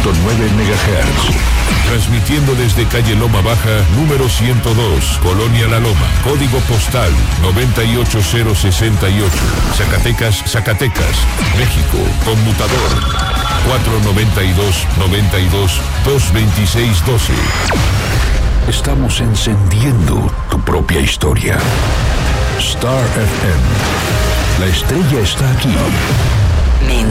MHz. Transmitiendo desde calle Loma Baja, número 102, Colonia La Loma, código postal 98068, Zacatecas, México, conmutador 492-92-226-12. Estamos encendiendo tu propia historia. Star FM. La estrella está aquí.